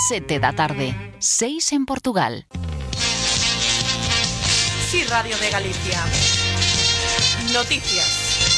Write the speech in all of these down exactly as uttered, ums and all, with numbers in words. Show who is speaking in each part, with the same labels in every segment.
Speaker 1: sete da tarde, seis en Portugal.
Speaker 2: Sí, Radio de Galicia. Noticias.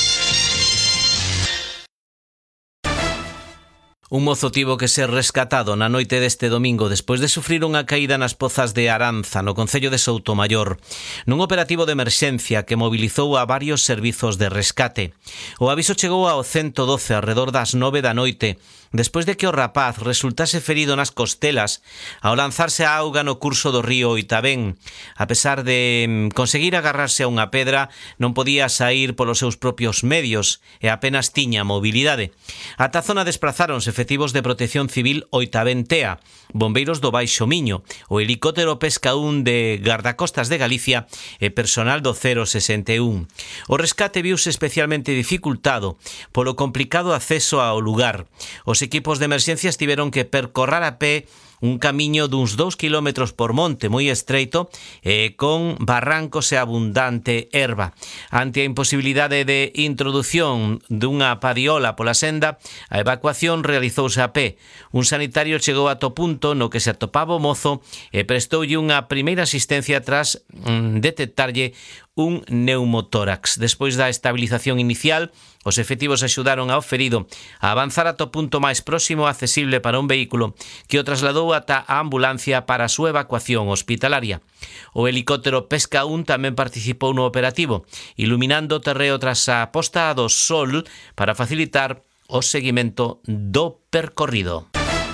Speaker 3: Un mozo tivo que ser rescatado na noite deste domingo despois de sufrir unha caída nas pozas de Aranza, no concello de Soutomaior, nun operativo de emerxencia que mobilizou a varios servizos de rescate. O aviso chegou ao ciento doce arredor das nove da noite, despois de que o rapaz resultase ferido nas costelas ao lanzarse á auga no curso do río Oitabén. A pesar de conseguir agarrarse a unha pedra, non podía saír polos seus propios medios e apenas tiña mobilidade. Ata a zona desprazáronse efectivos de Protección Civil Oitabén Tea, bombeiros do Baixo Miño, o helicóptero Pesca un de Gardacostas de Galicia e personal do cero sesenta e un. O rescate viuse especialmente dificultado polo complicado acceso ao lugar. Os equipos de emerxencias tiveron que percorrer a pé un camiño duns dous kilómetros por monte moi estreito e con barrancos e abundante erva. Ante a imposibilidade de introdución dunha padiola pola senda, a evacuación realizouse a pé. Un sanitario chegou ata o punto no que se atopaba o mozo e prestoulle unha primeira asistencia tras mm, detectarlle un neumotórax. Despois da estabilización inicial, os efectivos axudaron ao ferido a avanzar ata o punto máis próximo accesible para un vehículo que o trasladou ata a ambulancia para a súa evacuación hospitalaria. O helicóptero Pesca un tamén participou no operativo, iluminando o terreo tras a posta do sol para facilitar o seguimento do percorrido.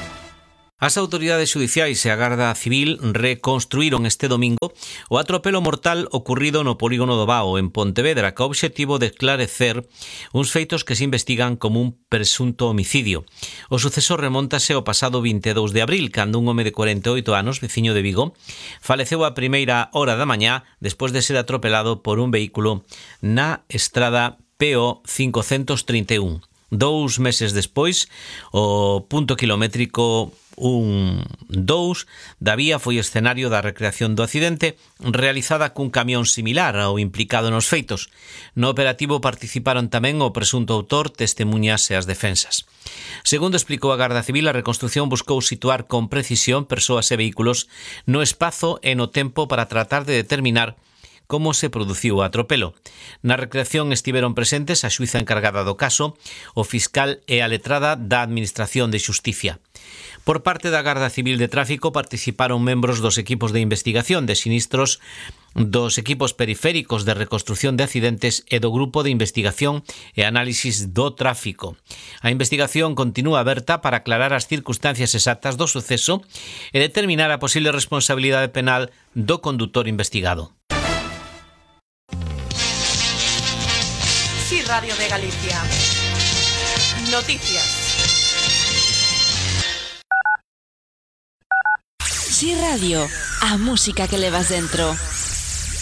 Speaker 3: As autoridades xudiciais e a Garda Civil reconstruíron este domingo o atropelo mortal ocurrido no polígono do Bao, en Pontevedra, co obxectivo de esclarecer uns feitos que se investigan como un presunto homicidio. O suceso remóntase ao pasado vinte e dous de abril, cando un home de cuarenta e oito anos, veciño de Vigo, faleceu a primeira hora da mañá despois de ser atropelado por un vehículo na estrada P O cincocentos trinta e un. Dous meses despois, o punto kilométrico un dous da vía foi escenario da recreación do accidente realizada cun camión similar ao implicado nos feitos. No operativo participaron tamén o presunto autor, testemunhas e as defensas. Segundo explicou a Garda Civil, a reconstrucción buscou situar con precisión persoas e vehículos no espazo e no tempo para tratar de determinar como se produciu o atropelo. Na recreación estiveron presentes a xuíza encargada do caso, o fiscal e a letrada da Administración de Xusticia. Por parte da Garda Civil de Tráfico participaron membros dos equipos de investigación de sinistros, dos equipos periféricos de reconstrucción de accidentes e do grupo de investigación e análisis do tráfico. A investigación continúa aberta para aclarar as circunstancias exactas do suceso e determinar a posible responsabilidade penal do condutor investigado.
Speaker 2: Sí, Radio de Galicia. Noticias.
Speaker 1: Sí Radio, a música que levas dentro.